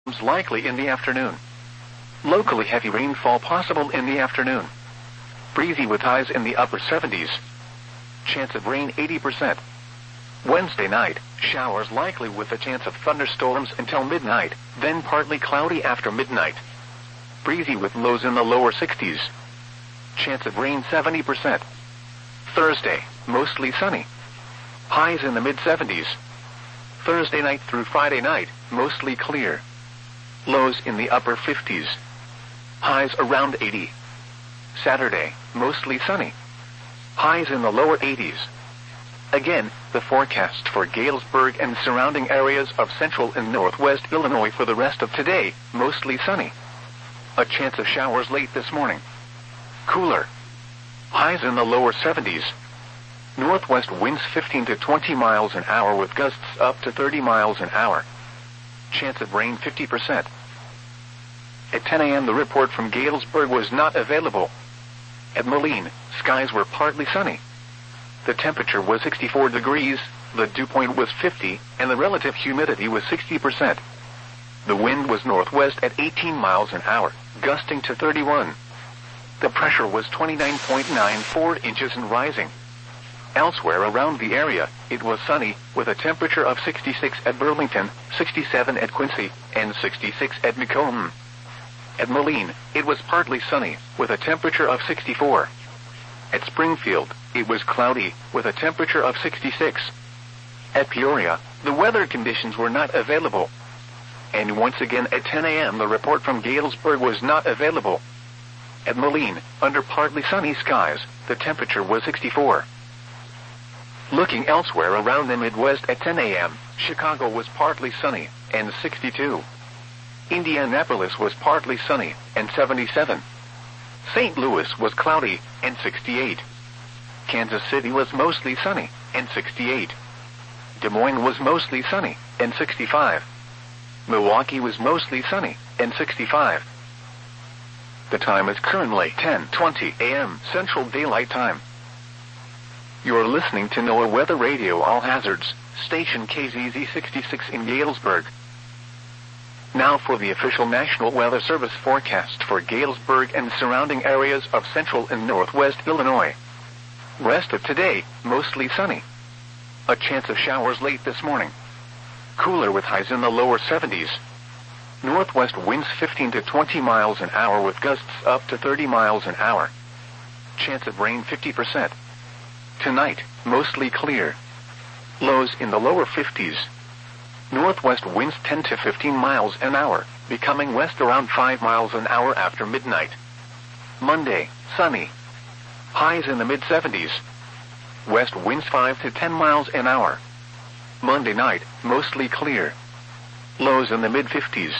likely in the afternoon. Locally heavy rainfall possible in the afternoon. Breezy with highs in the upper 70s. Chance of rain 80%. Wednesday night, showers likely with a chance of thunderstorms until midnight, then partly cloudy after midnight. Breezy with lows in the lower 60s. Chance of rain 70%. Thursday, mostly sunny. Highs in the mid-70s. Thursday night through Friday night, mostly clear. Lows in the upper 50s. Highs around 80. Saturday, mostly sunny. Highs in the lower 80s. Again, the forecast for Galesburg and surrounding areas of central and northwest Illinois for the rest of today, mostly sunny. A chance of showers late this morning. Cooler. Highs in the lower 70s. Northwest winds 15 to 20 miles an hour with gusts up to 30 miles an hour. Chance of rain 50%. At 10 a.m. the report from Galesburg was not available. At Moline, skies were partly sunny. The temperature was 64 degrees, the dew point was 50, and the relative humidity was 60%. The wind was northwest at 18 miles an hour, gusting to 31. The pressure was 29.94 inches and rising. Elsewhere around the area, it was sunny, with a temperature of 66 at Burlington, 67 at Quincy, and 66 at Macomb. At Moline, it was partly sunny, with a temperature of 64. At Springfield, it was cloudy, with a temperature of 66. At Peoria, the weather conditions were not available. And once again at 10 a.m. the report from Galesburg was not available. At Moline, under partly sunny skies, the temperature was 64. Looking elsewhere around the Midwest at 10 a.m., Chicago was partly sunny, and 62. Indianapolis was partly sunny, and 77. St. Louis was cloudy, and 68. Kansas City was mostly sunny, and 68. Des Moines was mostly sunny, and 65. Milwaukee was mostly sunny, and 65. The time is currently 10:20 a.m. Central Daylight Time. You're listening to NOAA Weather Radio All Hazards, station KZZ 66 in Galesburg. Now for the official National Weather Service forecast for Galesburg and surrounding areas of central and northwest Illinois. Rest of today, mostly sunny. A chance of showers late this morning. Cooler with highs in the lower 70s. Northwest winds 15 to 20 miles an hour with gusts up to 30 miles an hour. Chance of rain 50%. Tonight, mostly clear. Lows in the lower 50s. Northwest winds 10 to 15 miles an hour, becoming west around 5 miles an hour after midnight. Monday, sunny. Highs in the mid-70s. West winds 5 to 10 miles an hour. Monday night, mostly clear. Lows in the mid-50s.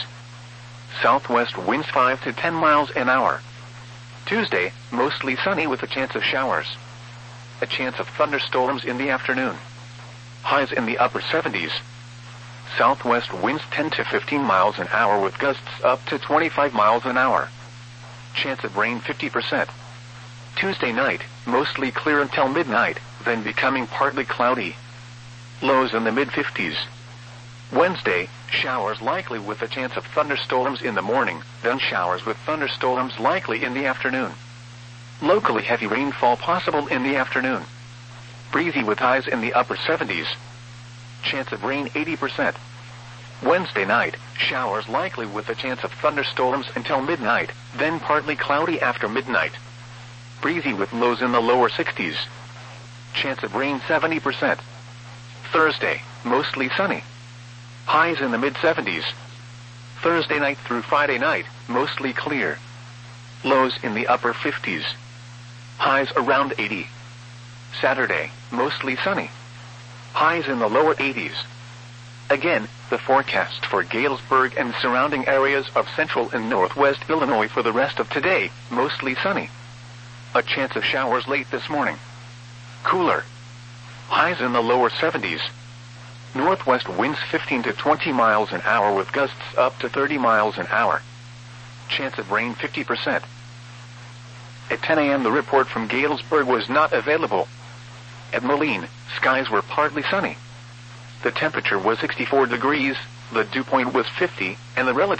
Southwest winds 5 to 10 miles an hour. Tuesday, mostly sunny with a chance of showers. A chance of thunderstorms in the afternoon. Highs in the upper 70s. Southwest winds 10 to 15 miles an hour with gusts up to 25 miles an hour. Chance of rain 50%. Tuesday night, mostly clear until midnight, then becoming partly cloudy. Lows in the mid-50s. Wednesday, showers likely with a chance of thunderstorms in the morning, then showers with thunderstorms likely in the afternoon. Locally heavy rainfall possible in the afternoon. Breezy with highs in the upper 70s. Chance of rain 80%. Wednesday night, showers likely with a chance of thunderstorms until midnight, then partly cloudy after midnight. Breezy with lows in the lower 60s. Chance of rain 70%. Thursday, mostly sunny. Highs in the mid-70s. Thursday night through Friday night, mostly clear. Lows in the upper 50s. Highs around 80. Saturday, mostly sunny. Highs in the lower 80s. Again, the forecast for Galesburg and surrounding areas of central and northwest Illinois for the rest of today, mostly sunny. A chance of showers late this morning. Cooler. Highs in the lower 70s. Northwest winds 15 to 20 miles an hour with gusts up to 30 miles an hour. Chance of rain 50%. At 10 a.m. the report from Galesburg was not available. At Moline, skies were partly sunny. The temperature was 64 degrees, the dew point was 50, and the relative